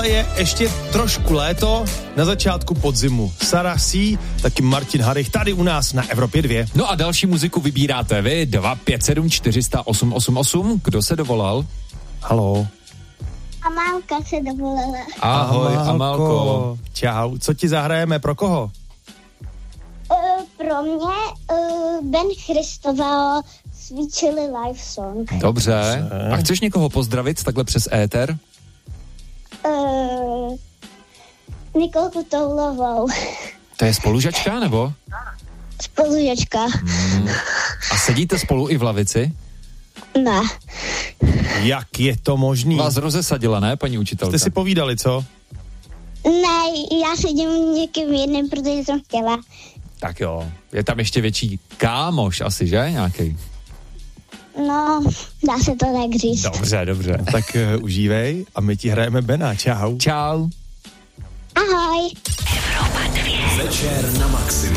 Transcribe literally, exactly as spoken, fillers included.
Stále je ještě trošku léto, na začátku podzimu. Sarah C, taky Martin Harich, tady u nás na Evropě dva. No a další muziku vybíráte vy, dva pět sedm čtyři nula osm osm osm. Kdo se dovolal? Haló. Amálka se dovolila. Ahoj, Amálko. Amálko. Čau, co ti zahrajeme, pro koho? Uh, pro mě uh, Ben Christoval Sweet Chili Live Song. Dobře. A chceš někoho pozdravit takhle přes éter? Uh, Nikolku Toulovou. To je spolužačka, nebo? Spolužačka. Hmm. A sedíte spolu i v lavici? Ne. Jak je to možný? Vás rozesadila, ne, paní učitelka? Jste si povídali, co? Ne, já sedím někým jiným, protože jsem chtěla. Tak jo, je tam ještě větší kámoš asi, že? Nějaký. No, dá se to tak říct. Dobře, dobře. Tak uh, užívej a my ti hrajeme Bena. Čau. Čau. Ahoj. Večer na maximum.